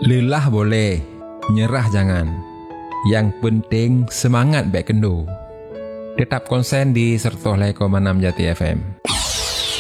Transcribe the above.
Lelah boleh, nyerah jangan. Yang penting semangat baik kendo. Tetap konsen di 105,6 Jati FM.